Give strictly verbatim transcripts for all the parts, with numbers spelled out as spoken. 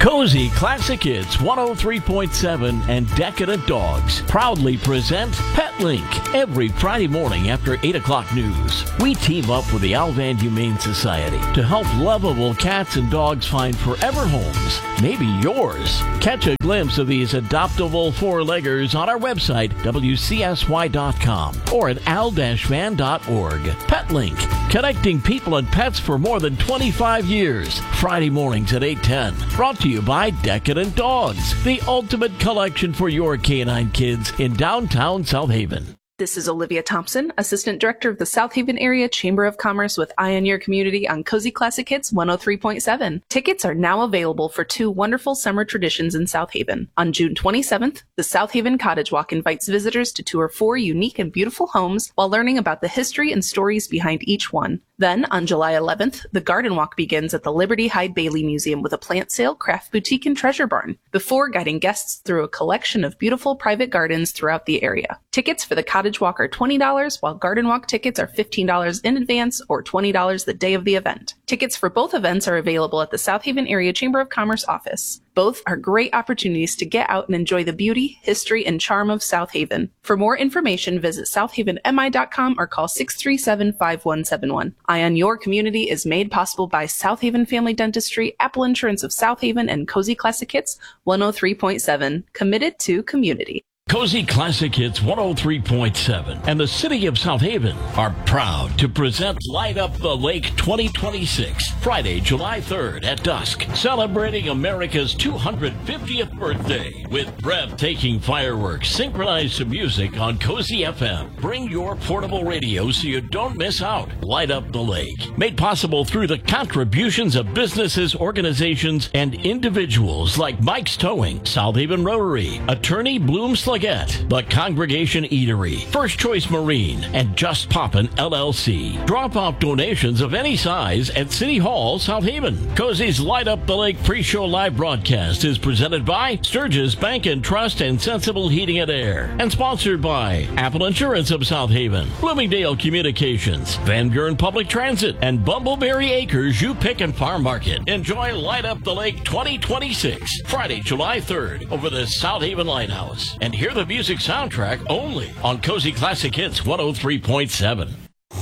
Cozy Classic Hits one oh three point seven and Decadent Dogs proudly present Pet Link every Friday morning after eight o'clock news. We team up with the Alvan Humane Society to help lovable cats and dogs find forever homes, maybe yours. Catch a glimpse of these adoptable four-leggers on our website, W C S Y dot com, or at al dash van dot org. Pet Link, connecting people and pets for more than twenty-five years. Friday mornings at eight ten. Brought to you by Decadent Dogs, the ultimate collection for your canine kids in downtown South Haven. This is Olivia Thompson, Assistant Director of the South Haven Area Chamber of Commerce with Eye on Your Community on Cozy Classic Hits one oh three point seven. Tickets are now available for two wonderful summer traditions in South Haven. On June twenty-seventh, the South Haven Cottage Walk invites visitors to tour four unique and beautiful homes while learning about the history and stories behind each one. Then, on July eleventh, the Garden Walk begins at the Liberty Hyde Bailey Museum with a plant sale, craft boutique, and treasure barn, before guiding guests through a collection of beautiful private gardens throughout the area. Tickets for the Cottage Walk are twenty dollars, while Garden Walk tickets are fifteen dollars in advance or twenty dollars the day of the event. Tickets for both events are available at the South Haven Area Chamber of Commerce office. Both are great opportunities to get out and enjoy the beauty, history, and charm of South Haven. For more information, visit south haven m i dot com or call six three seven, five one seven one. Eye on Your Community is made possible by South Haven Family Dentistry, Apple Insurance of South Haven, and Cozy Classic Hits one oh three point seven. Committed to community. Cozy Classic Hits one oh three point seven and the City of South Haven are proud to present Light Up the Lake twenty twenty-six, Friday, July third at dusk, celebrating America's two hundred fiftieth birthday with breathtaking fireworks synchronized to music on Cozy F M. Bring your portable radio so you don't miss out. Light Up the Lake, made possible through the contributions of businesses, organizations, and individuals like Mike's Towing, South Haven Rotary, Attorney Bloom Slugette, The Congregation Eatery, First Choice Marine, and Just Poppin' L L C. Drop off donations of any size at City Hall, South Haven. Cozy's Light Up the Lake pre-show live broadcast is presented by Sturgis Bank and Trust and Sensible Heating and Air, and sponsored by Apple Insurance of South Haven, Bloomingdale Communications, Van Buren Public Transit, and Bumbleberry Acres U Pick and Farm Market. Enjoy Light Up the Lake twenty twenty-six, Friday, July third, over the South Haven Lighthouse. And hear the music soundtrack only on Cozy Classic Hits one oh three point seven.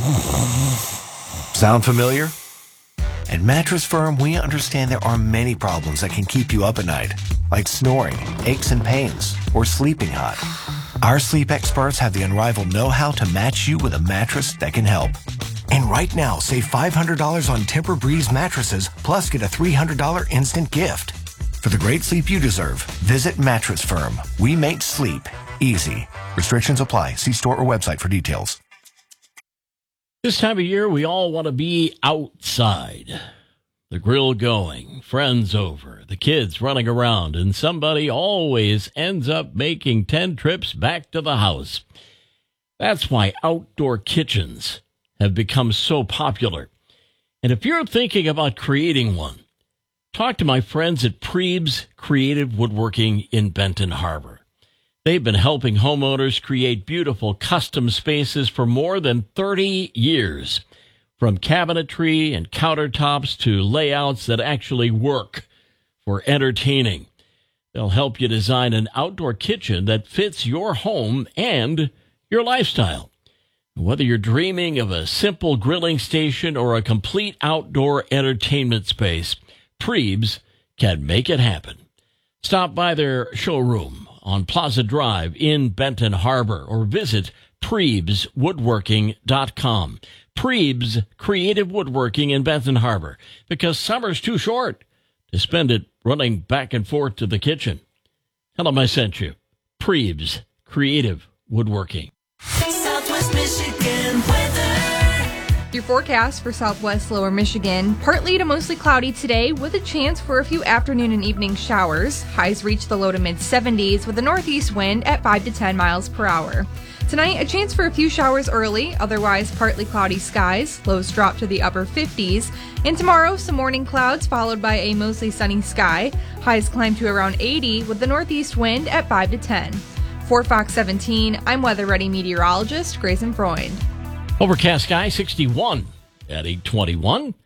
Sound familiar? At Mattress Firm, we understand there are many problems that can keep you up at night, like snoring, aches and pains, or sleeping hot. Our sleep experts have the unrivaled know-how to match you with a mattress that can help. And right now, save five hundred dollars on Tempur-Breeze mattresses, plus get a three hundred dollars instant gift. For the great sleep you deserve, visit Mattress Firm. We make sleep easy. Restrictions apply. See store or website for details. This time of year, we all want to be outside. The grill going, friends over, the kids running around, and somebody always ends up making ten trips back to the house. That's why outdoor kitchens have become so popular. And if you're thinking about creating one, talk to my friends at Prebes Creative Woodworking in Benton Harbor. They've been helping homeowners create beautiful custom spaces for more than thirty years, from cabinetry and countertops to layouts that actually work for entertaining. They'll help you design an outdoor kitchen that fits your home and your lifestyle. Whether you're dreaming of a simple grilling station or a complete outdoor entertainment space, Prebes can make it happen. Stop by their showroom on Plaza Drive in Benton Harbor or visit Prebes Woodworking dot com. Prebes Creative Woodworking in Benton Harbor, because summer's too short to spend it running back and forth to the kitchen. Tell them I sent you. Prebes Creative Woodworking. Southwest Michigan weather. Your forecast for southwest lower Michigan, partly to mostly cloudy today with a chance for a few afternoon and evening showers. Highs reach the low to mid seventies with a northeast wind at five to ten miles per hour. Tonight, a chance for a few showers early, otherwise partly cloudy skies. Lows drop to the upper fifties. And tomorrow, some morning clouds followed by a mostly sunny sky. Highs climb to around eighty with the northeast wind at five to ten. For Fox seventeen, I'm Weather Ready meteorologist Grayson Freund. Overcast sky, sixty-one at eight twenty-one.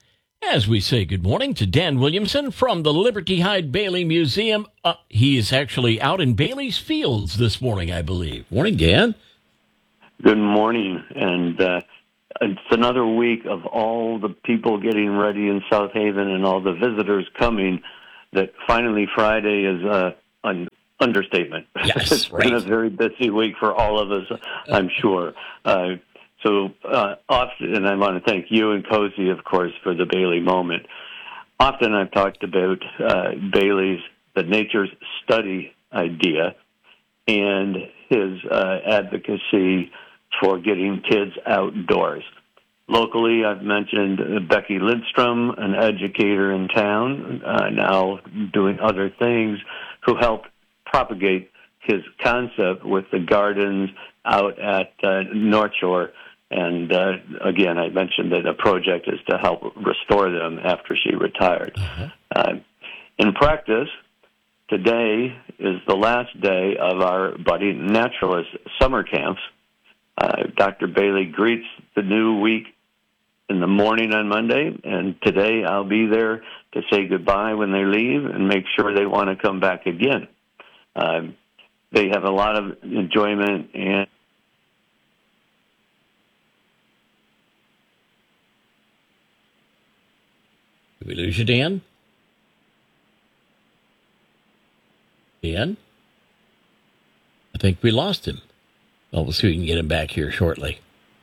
As we say good morning to Dan Williamson from the Liberty Hyde Bailey Museum. Uh, he is actually out in Bailey's Fields this morning, I believe. Morning, Dan. Good morning, and uh, it's another week of all the people getting ready in South Haven and all the visitors coming, that finally Friday is uh, an understatement. Yes, It's right. been a very busy week for all of us, I'm sure. Uh, so uh, often, and I want to thank you and Cozy, of course, for the Bailey moment. Often I've talked about uh, Bailey's, the nature's study idea, and his uh, advocacy for getting kids outdoors. Locally, I've mentioned uh, Becky Lindstrom, an educator in town, uh, now doing other things, who helped propagate his concept with the gardens out at uh, North Shore. And uh, again, I mentioned that a project is to help restore them after she retired. Uh-huh. Uh, in practice, today is the last day of our budding naturalist summer camps. Uh, Doctor Bailey greets the new week in the morning on Monday, and today I'll be there to say goodbye when they leave and make sure they want to come back again. Uh, they have a lot of enjoyment, and Did we lose you, Dan? Dan? I think we lost him. Well, we'll see if we can get him back here shortly.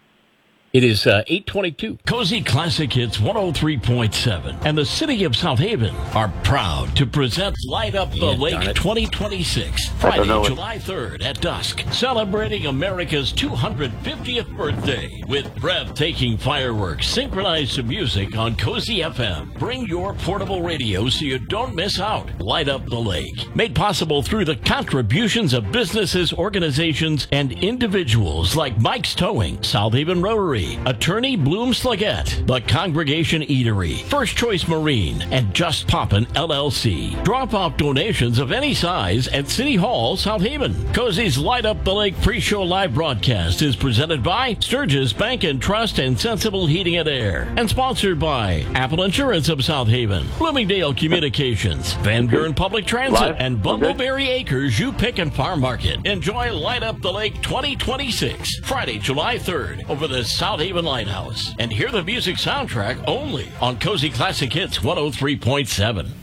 It is uh, eight twenty-two. Cozy Classic Hits one oh three point seven and the City of South Haven are proud to present Light Up the Yeah, darn Lake it. twenty twenty-six, I Friday, don't know what- July third at dusk, celebrating America's two hundred fiftieth birthday with breathtaking fireworks synchronized to music on Cozy F M. Bring your portable radio so you don't miss out. Light Up the Lake, made possible through the contributions of businesses, organizations, and individuals like Mike's Towing, South Haven Rotary, Attorney Bloom Slagette, The Congregation Eatery, First Choice Marine, and Just Poppin' L L C. Drop off donations of any size at City Hall, South Haven. Cozy's Light Up the Lake pre-show live broadcast is presented by Sturgis Bank and Trust and Sensible Heating and Air, and sponsored by Apple Insurance of South Haven, Bloomingdale Communications, Van Buren Public Transit, Live? and Okay. Bumbleberry Acres You Pick and Farm Market. Enjoy Light Up the Lake twenty twenty-six, Friday, July third, over the South Haven Lighthouse. And hear the music soundtrack only on Cozy Classic Hits one oh three point seven.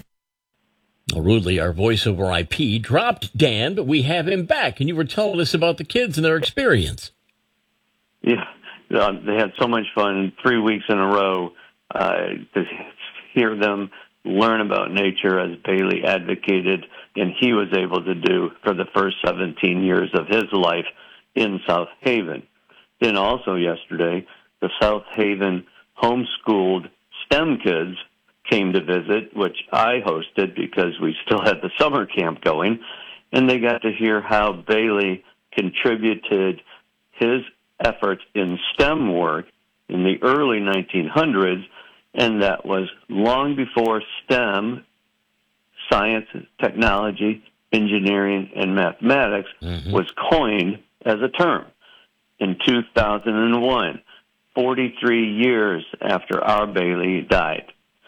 Well, rudely, our voice over I P dropped Dan, but we have him back, and you were telling us about the kids and their experience. yeah, uh, they had so much fun three weeks in a row uh, to hear them learn about nature as Bailey advocated, and he was able to do for the first seventeen years of his life in South Haven. Then also yesterday, the South Haven homeschooled STEM kids came to visit, which I hosted because we still had the summer camp going, and they got to hear how Bailey contributed his efforts in STEM work in the early nineteen hundreds, and that was long before STEM, science, technology, engineering, and mathematics, Mhm. was coined as a term. In two thousand one, forty-three years after our Bailey died.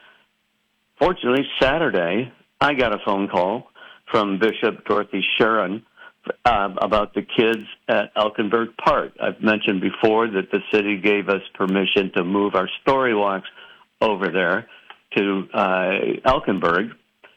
Fortunately, Saturday, I got a phone call from Bishop Dorothy Sharon uh, about the kids at Elkenberg Park. I've mentioned before that the city gave us permission to move our story walks over there to uh, Elkenberg.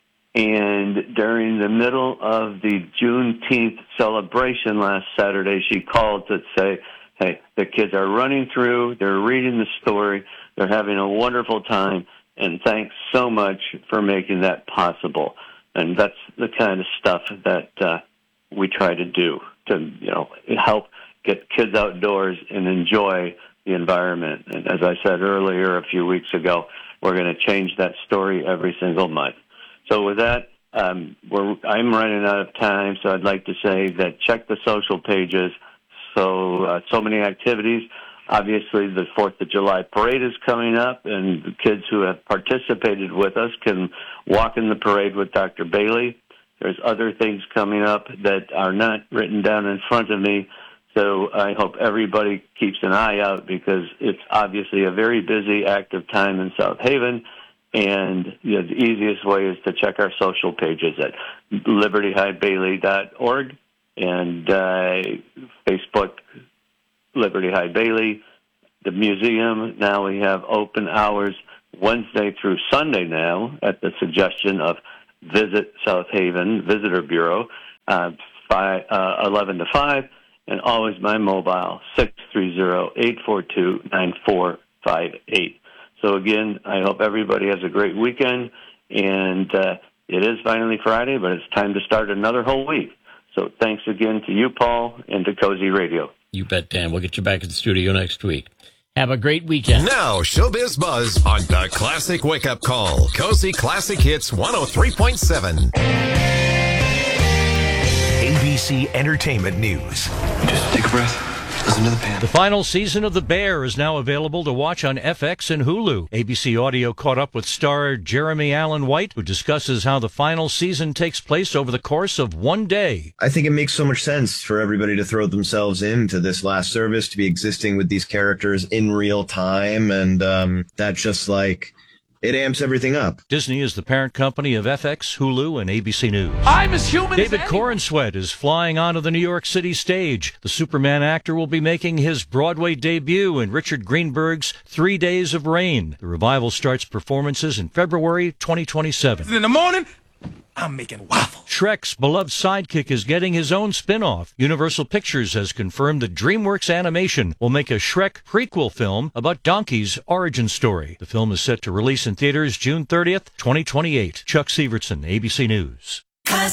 And during the middle of the Juneteenth celebration last Saturday, she called to say, hey, the kids are running through, they're reading the story, they're having a wonderful time, and thanks so much for making that possible. And that's the kind of stuff that uh, we try to do to, you know, help get kids outdoors and enjoy the environment. And as I said earlier a few weeks ago, we're going to change that story every single month. So with that, um, we're, I'm running out of time, so I'd like to say that check the social pages. So, uh, so many activities. Obviously, the fourth of July parade is coming up, and the kids who have participated with us can walk in the parade with Doctor Bailey. There's other things coming up that are not written down in front of me, so I hope everybody keeps an eye out because it's obviously a very busy, active time in South Haven. And you know, the easiest way is to check our social pages at liberty high bailey dot org and uh, Facebook, Liberty High Bailey. The museum, now we have open hours Wednesday through Sunday now at the suggestion of Visit South Haven Visitor Bureau, uh, five, uh, eleven to five, and always my mobile, six three zero, eight four two, nine four five eight. So again, I hope everybody has a great weekend, and uh, it is finally Friday, but it's time to start another whole week. So thanks again to you, Paul, and to Cozy Radio. You bet, Dan. We'll get you back in the studio next week. Have a great weekend. Now, Showbiz Buzz on the Classic Wake Up Call. Cozy Classic Hits one oh three point seven. A B C Entertainment News. Just take a breath. Listen to the band. The final season of The Bear is now available to watch on F X and Hulu. A B C Audio caught up with star Jeremy Allen White, who discusses how the final season takes place over the course of one day. I think it makes so much sense for everybody to throw themselves into this last service, to be existing with these characters in real time, and um, that just like... it amps everything up. Disney is the parent company of F X, Hulu, and A B C News. I'm as human David as Corenswet is flying onto the New York City stage. The Superman actor will be making his Broadway debut in Richard Greenberg's Three Days of Rain. The revival starts performances in February twenty twenty-seven. In the morning, I'm making waffles. Shrek's beloved sidekick is getting his own spin-off. Universal Pictures has confirmed that DreamWorks Animation will make a Shrek prequel film about Donkey's origin story. The film is set to release in theaters June thirtieth, twenty twenty-eight. Chuck Severson, A B C News.